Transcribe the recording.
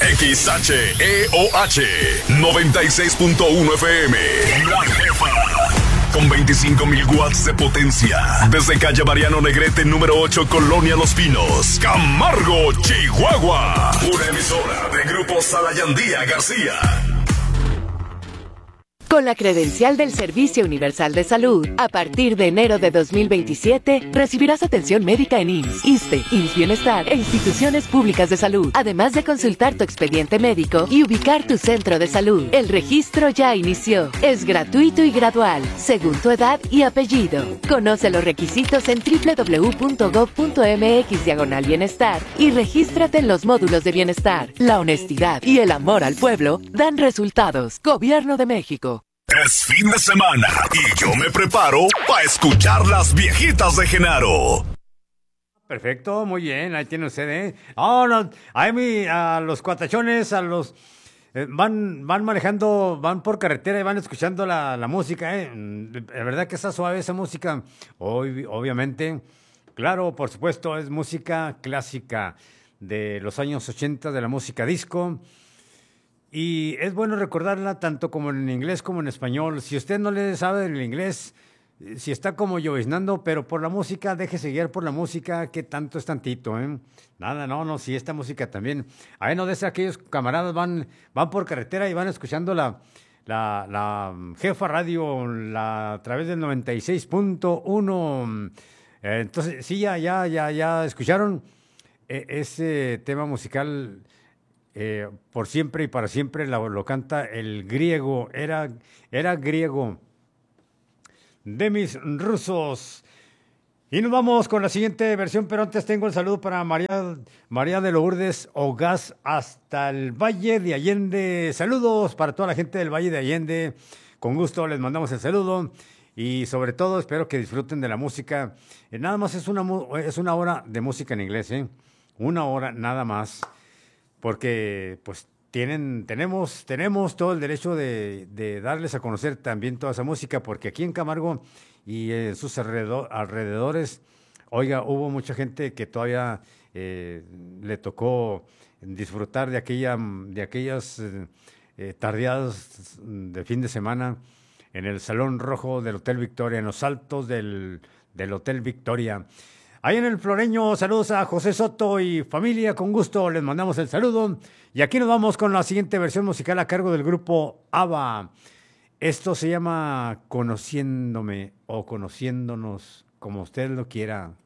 XHEOH 96.1 FM. La Jefa. Con 25,000 watts de potencia. Desde calle Mariano Negrete, número 8, Colonia Los Pinos, Camargo, Chihuahua. Una emisora de Grupo Salayandía García. Con la credencial del Servicio Universal de Salud, a partir de enero de 2027, recibirás atención médica en IMSS, ISSSTE, IMSS Bienestar e instituciones públicas de salud, además de consultar tu expediente médico y ubicar tu centro de salud. El registro ya inició. Es gratuito y gradual, según tu edad y apellido. Conoce los requisitos en www.gov.mx/bienestar y regístrate en los módulos de bienestar. La honestidad y el amor al pueblo dan resultados. Gobierno de México. Es fin de semana y yo me preparo para escuchar las viejitas de Genaro. Perfecto, muy bien, ahí tiene usted, ¿eh? Oh, no, a los cuatachones, van manejando, van por carretera y van escuchando la música, ¿eh? La verdad que está suave esa música. Obviamente, claro, por supuesto, es música clásica de los años 80, de la música disco. Y es bueno recordarla tanto como en inglés como en español. Si usted no le sabe el inglés, si está como lloviznando, pero por la música, déjese guiar por la música, que tanto es tantito, ¿eh? Nada, no, si esta música también. Ahí no de aquellos camaradas van por carretera y van escuchando la Jefa Radio a través del 96.1. Entonces, sí, ya escucharon ese tema musical. Por siempre y para siempre lo canta el griego, era griego, Demis Roussos. Y nos vamos con la siguiente versión, pero antes tengo el saludo para María de Lourdes Ogaz hasta el Valle de Allende. Saludos para toda la gente del Valle de Allende, con gusto les mandamos el saludo y sobre todo espero que disfruten de la música. Nada más es una hora de música en inglés, una hora nada más. Porque pues tenemos todo el derecho de darles a conocer también toda esa música, porque aquí en Camargo y en sus alrededores, oiga, hubo mucha gente que todavía le tocó disfrutar de aquellas tardeadas de fin de semana en el Salón Rojo del Hotel Victoria, en los altos del Hotel Victoria. Ahí en el Floreño, saludos a José Soto y familia, con gusto les mandamos el saludo. Y aquí nos vamos con la siguiente versión musical a cargo del grupo ABBA. Esto se llama Conociéndome o Conociéndonos, como usted lo quiera.